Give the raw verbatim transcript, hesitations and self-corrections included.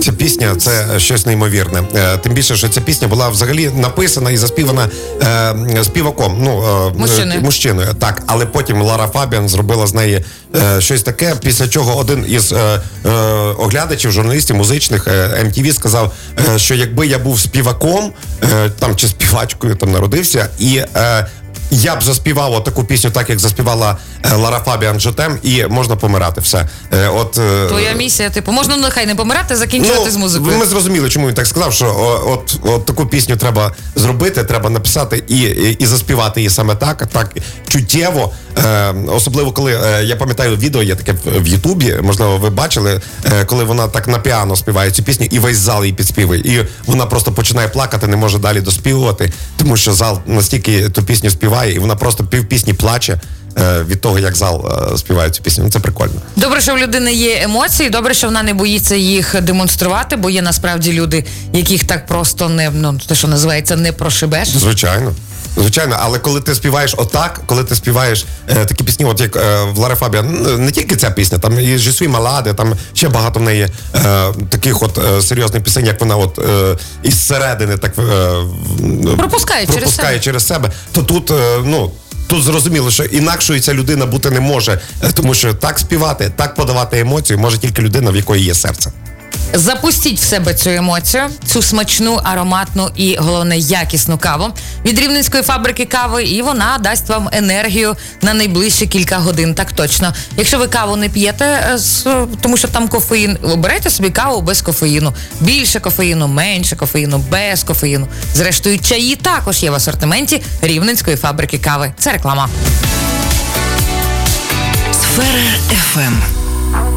Ця пісня – це щось неймовірне. Тим більше, що ця пісня була взагалі написана і заспівана е, співаком, ну, е, мужчиною. мужчиною. Так, але потім Лара Фабіан зробила з неї е, щось таке, після чого один із е, е, оглядачів, журналістів музичних е, ем ті ві сказав, е, що якби я був співаком, е, там, чи співачкою там народився, і е, я б заспівала таку пісню, так як заспівала е, Лара Фабіан «Жетем», і можна помирати, все. Е, от, е, Твоя місія, типу, можна нехай не помирати, закінчувати ну, з музикою. Ми зрозуміли, чому він так сказав, що о, от, от таку пісню треба зробити, треба написати і, і, і заспівати її саме так, так чуттєво. Е, особливо, коли, е, я пам'ятаю, відео є таке в, в Ютубі, можливо, ви бачили, е, коли вона так на піано співає цю пісню, і весь зал її підспівує. І вона просто починає плакати, не може далі доспівувати, тому що зал настільки ту пісню співає, і вона просто півпісні плаче е, від того, як зал е, співає цю пісню. Ну, це прикольно. Добре, що в людини є емоції, добре, що вона не боїться їх демонструвати, бо є насправді люди, яких так просто не, ну, те, що називається, не прошибеш. Звичайно. Звичайно, але коли ти співаєш отак, коли ти співаєш е, такі пісні, от як е, в Лари Фабіан, не тільки ця пісня, там і «Je suis malade», там ще багато в неї е, таких от е, серйозних пісень, як вона от е, із середини так е, Пропускає, через пропускає себе. через себе, то тут, е, ну, тут зрозуміло, що інакшою ця людина бути не може, е, тому що так співати, так подавати емоцію може тільки людина, в якої є серце. Запустіть в себе цю емоцію, цю смачну, ароматну і, головне, якісну каву від Рівненської фабрики кави, і вона дасть вам енергію на найближчі кілька годин, так точно. Якщо ви каву не п'єте, тому що там кофеїн, оберете собі каву без кофеїну. Більше кофеїну, менше кофеїну, без кофеїну. Зрештою, чаї також є в асортименті Рівненської фабрики кави. Це реклама. Сфера еф ем.